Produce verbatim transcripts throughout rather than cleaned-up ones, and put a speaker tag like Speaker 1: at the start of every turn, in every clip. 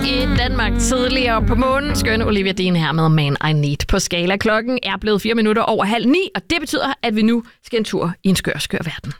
Speaker 1: i Danmark tidligere på månen. Skønne Olivia Dean her med Man I Need på Skala. Klokken er blevet fire minutter over halv ni, og det betyder, at vi nu skal en tur i en skør, skør verden.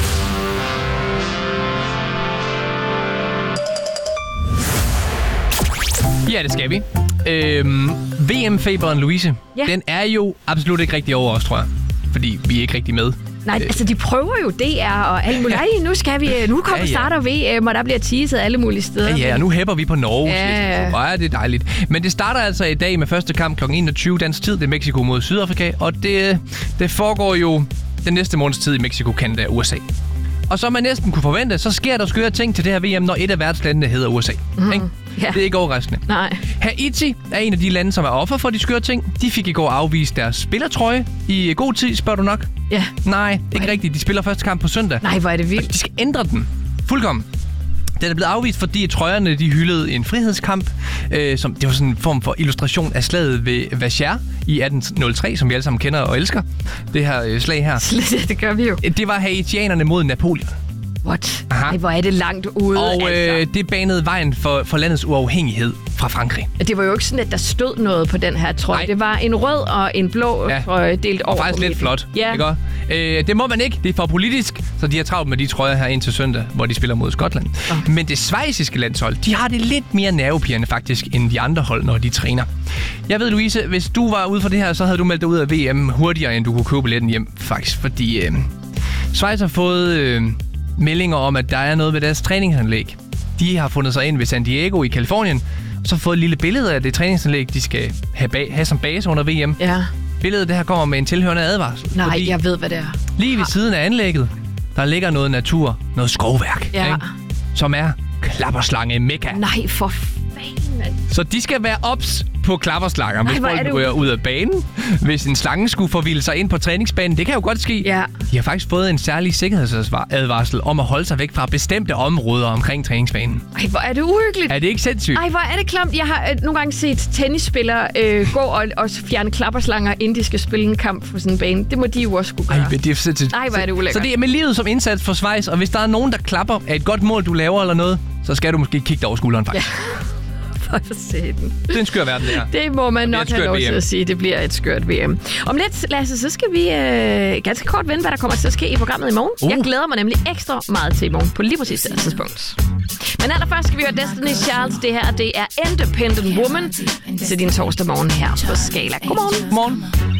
Speaker 2: Ja, det skal vi. Øhm, V M-feberen, Louise, ja. Den er jo absolut ikke rigtig over os, tror jeg. Fordi vi er ikke rigtig med.
Speaker 1: Nej, altså de prøver jo D R og alle mulige. Ja. Nu skal vi, nu kommer ja, ja. starter V M, og der bliver teaset alle mulige steder.
Speaker 2: Ja, ja, og nu hæpper vi på Norge.
Speaker 1: Ja.
Speaker 2: Hvor er det dejligt. Men det starter altså i dag med første kamp klokken enogtyve dansk tid. Det er Mexico mod Sydafrika, og det, det foregår jo den næste måneds tid i Mexico, Canada og U S A. Og som man næsten kunne forvente, så sker der skøre ting til det her V M, når et af værtslandene hedder U S A. Mm. Ikke? Ja. Det er ikke overraskende.
Speaker 1: Nej.
Speaker 2: Haiti er en af de lande, som er offer for de skøre ting. De fik i går afvist deres spillertrøje i god tid, spørger du nok?
Speaker 1: Ja.
Speaker 2: Nej, ikke rigtigt. De spiller første kamp på søndag.
Speaker 1: Nej, hvor er det vildt.
Speaker 2: De skal ændre den. Fuldkommen. Den er blevet afvist, fordi trøjerne de hyldede en frihedskamp. Øh, som, det var sådan en form for illustration af slaget ved Vacher i atten nul tre, som vi alle sammen kender og elsker. Det her øh, slag her.
Speaker 1: Det gør vi jo.
Speaker 2: Det var haitianerne mod Napoleon.
Speaker 1: What? Ej, hvor er det langt ude,
Speaker 2: Og
Speaker 1: altså.
Speaker 2: øh, det banede vejen for, for landets uafhængighed fra Frankrig.
Speaker 1: Det var jo ikke sådan, at der stod noget på den her trøje. Nej. Det var en rød og en blå ja. trøje delt over.
Speaker 2: Og faktisk lidt flot.
Speaker 1: Ja.
Speaker 2: Ikke? Øh, det må man ikke. Det er for politisk, så de har travlt med de trøjer her ind til søndag, hvor de spiller mod Skotland. Oh. Men det schweiziske landshold, de har det lidt mere nervepirrende faktisk, end de andre hold, når de træner. Jeg ved, Louise, hvis du var ude for det her, så havde du meldt dig ud af V M hurtigere, end du kunne købe billetten hjem, faktisk. Fordi øh, Schweiz har fået... Øh, meldinger om, at der er noget ved deres træningsanlæg. De har fundet sig ind ved San Diego i Kalifornien, og så fået et lille billede af det træningsanlæg, de skal have, ba- have som base under V M.
Speaker 1: Ja.
Speaker 2: Billedet det her kommer med en tilhørende advarsel.
Speaker 1: Nej, jeg ved, hvad det er.
Speaker 2: Lige ved siden af anlægget, der ligger noget natur, noget skovværk,
Speaker 1: ja.
Speaker 2: ikke? Som er klapperslange mekka.
Speaker 1: Nej, for fanden.
Speaker 2: Så de skal være ops på klapperslanger, hvis folk ryger ud af banen. Hvis en slange skulle forvilde sig ind på træningsbanen, det kan jo godt ske.
Speaker 1: Ja.
Speaker 2: De har faktisk fået en særlig sikkerhedsadvarsel om at holde sig væk fra bestemte områder omkring træningsbanen.
Speaker 1: Ej, hvor er det uhyggeligt.
Speaker 2: Er det ikke sindssygt?
Speaker 1: Ej, hvor er det klamt. Jeg har øh, nogle gange set tennisspillere øh, gå og, og fjerne klapperslanger, inden de skal spille en kamp på sådan en bane. Det må de jo også kunne gøre.
Speaker 2: Ej, det er sindssygt.
Speaker 1: Ej, hvor er det ulækkert.
Speaker 2: Så det er med livet som indsats for Schweiz, og hvis der er nogen, der klapper af et godt mål, du laver eller noget, så skal du måske kigge dig over skulderen faktisk. Ja.
Speaker 1: For at se den.
Speaker 2: Det er en skør verden, det her.
Speaker 1: Det må man nok have lov til at sige. Det bliver et skørt V M. Om lidt, Lasse, så skal vi øh, ganske kort vende, hvad der kommer til at ske i programmet i morgen. Uh. Jeg glæder mig nemlig ekstra meget til i morgen på lige præcis det tidspunkt. Men allerførst skal vi høre Destiny's Child. Det her, det er Independent Woman til din torsdag morgen her på Skala. Godmorgen.
Speaker 2: Godmorgen.